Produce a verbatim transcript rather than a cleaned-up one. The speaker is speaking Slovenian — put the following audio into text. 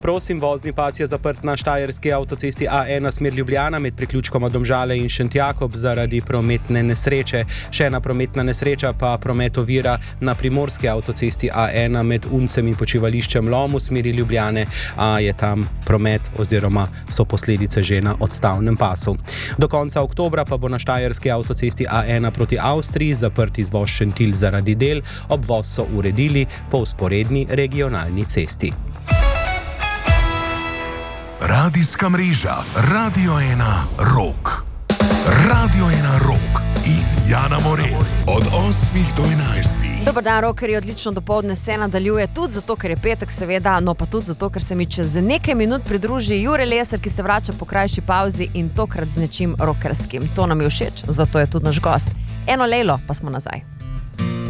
Prosim, vozni pas je zaprt na štajerski avtocesti A ena smer Ljubljana med priključkoma Domžale in Šentjakob zaradi prometne nesreče. Še ena prometna nesreča pa promet ovira na primorski avtocesti A ena med Uncem in počivališčem Lom v smeri Ljubljane, a je tam promet oziroma so posledice že na odstavnem pasu. Do konca oktobra pa bo na štajerski avtocesti A ena proti Avstriji zaprt izvoz Šentilj zaradi del, obvoz so uredili po vzporedni regionalni cesti. Radijska mreža Radio ena Rok. Radio ena Rok in Jana Morel od osmih do enajstih. Dobar dan, rokerji, odlično dopoldne se nadaljuje, tudi zato, ker je petek, seveda, no pa tudi zato, ker se mi čez nekaj minut pridruži Jure Lesar, ki se vrača po krajši pauzi in tokrat z nečim rokerskim. To nam je všeč, zato je tudi naš gost. Eno lejlo pa smo nazaj.